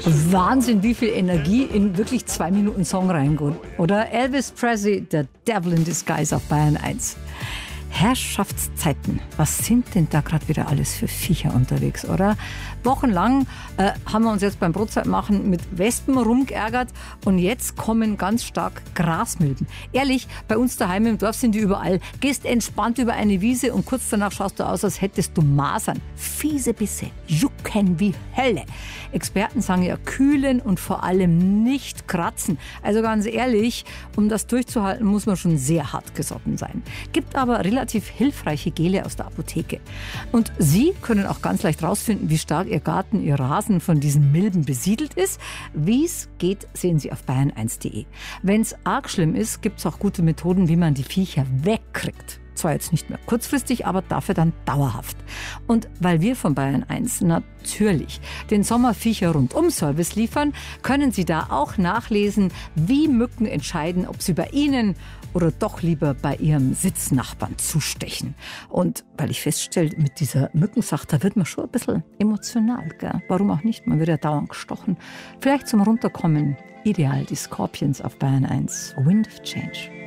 Wahnsinn, wie viel Energie in wirklich 2 Minuten Song reingeht. Oder Elvis Presley, The Devil in Disguise auf Bayern 1. Herrschaftszeiten. Was sind denn da gerade wieder alles für Viecher unterwegs, oder? Wochenlang haben wir uns jetzt beim Brotzeitmachen mit Wespen rumgeärgert und jetzt kommen ganz stark Grasmilben. Ehrlich, bei uns daheim im Dorf sind die überall. Gehst entspannt über eine Wiese und kurz danach schaust du aus, als hättest du Masern. Fiese Bisse, jucken wie Hölle. Experten sagen ja kühlen und vor allem nicht kratzen. Also ganz ehrlich, um das durchzuhalten, muss man schon sehr hart gesotten sein. Gibt aber relativ hilfreiche Gele aus der Apotheke. Und Sie können auch ganz leicht rausfinden, wie stark Ihr Garten, Ihr Rasen von diesen Milben besiedelt ist. Wie es geht, sehen Sie auf bayern1.de. Wenn es arg schlimm ist, gibt es auch gute Methoden, wie man die Viecher wegkriegt. Zwar jetzt nicht mehr kurzfristig, aber dafür dann dauerhaft. Und weil wir von Bayern 1 natürlich den Sommerviecher-Rundum-Service liefern, können Sie da auch nachlesen, wie Mücken entscheiden, ob sie bei Ihnen oder doch lieber bei Ihrem Sitznachbarn zustechen. Und weil ich feststelle, mit dieser Mückensache, da wird man schon ein bisschen emotional. Gell? Warum auch nicht? Man wird ja dauernd gestochen. Vielleicht zum Runterkommen. Ideal die Scorpions auf Bayern 1. Wind of Change.